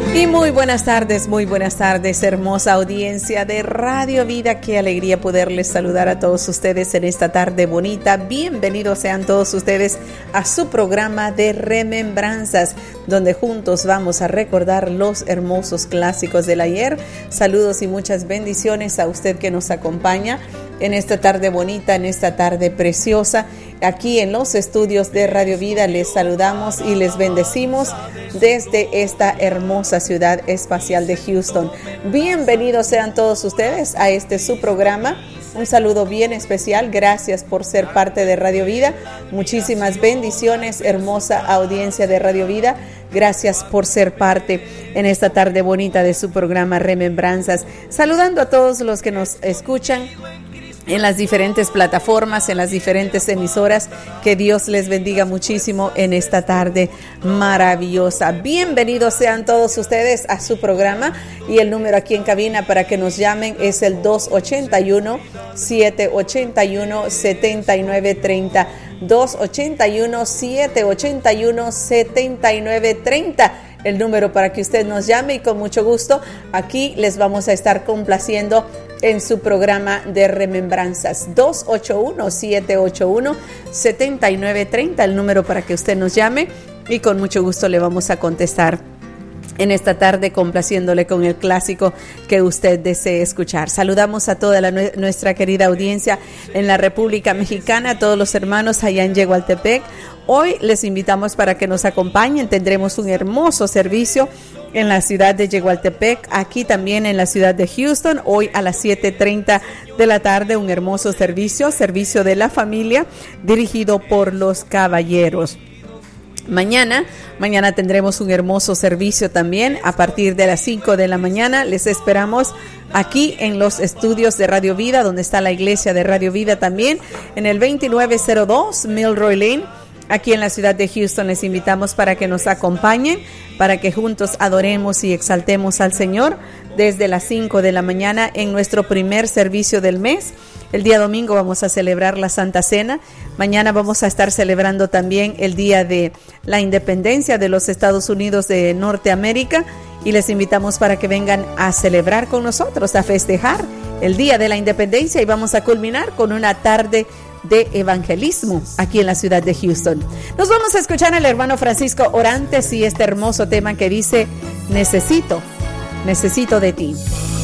Y muy buenas tardes, hermosa audiencia de Radio Vida. Qué alegría poderles saludar a todos ustedes en esta tarde bonita. Bienvenidos sean todos ustedes a su programa de Remembranzas, donde juntos vamos a recordar los hermosos clásicos del ayer. Saludos y muchas bendiciones a usted que nos acompaña en esta tarde bonita, en esta tarde preciosa. Aquí en los estudios de Radio Vida les saludamos y les bendecimos desde esta hermosa ciudad espacial de Houston. Bienvenidos sean todos ustedes a este su programa. Un saludo bien especial. Gracias por ser parte de Radio Vida. Muchísimas bendiciones, hermosa audiencia de Radio Vida. Gracias por ser parte en esta tarde bonita de su programa Remembranzas. Saludando a todos los que nos escuchan en las diferentes plataformas, en las diferentes emisoras. Que Dios les bendiga muchísimo en esta tarde maravillosa. Bienvenidos sean todos ustedes a su programa, y el número aquí en cabina para que nos llamen es el 281-781-7930. 281-781-7930. El número para que usted nos llame, y con mucho gusto aquí les vamos a estar complaciendo en su programa de Remembranzas. 281-781-7930, el número para que usted nos llame, y con mucho gusto le vamos a contestar en esta tarde, complaciéndole con el clásico que usted desee escuchar. Saludamos a toda nuestra querida audiencia en la República Mexicana, a todos los hermanos allá en Yegualtepec. Hoy les invitamos para que nos acompañen. Tendremos un hermoso servicio en la ciudad de Yegualtepec, aquí también en la ciudad de Houston. Hoy a las 7:30 de la tarde, un hermoso servicio de la familia, dirigido por los caballeros. Mañana tendremos un hermoso servicio también a partir de las 5 de la mañana. Les esperamos aquí en los estudios de Radio Vida, donde está la iglesia de Radio Vida también, en el 2902 Milroy Lane, aquí en la ciudad de Houston. Les invitamos para que nos acompañen, para que juntos adoremos y exaltemos al Señor desde las 5 de la mañana en nuestro primer servicio del mes. El día domingo vamos a celebrar la Santa Cena. Mañana vamos a estar celebrando también el Día de la Independencia de los Estados Unidos de Norteamérica, y les invitamos para que vengan a celebrar con nosotros, a festejar el Día de la Independencia, y vamos a culminar con una tarde de evangelismo aquí en la ciudad de Houston. Nos vamos a escuchar al hermano Francisco Orantes y este hermoso tema que dice: necesito de ti.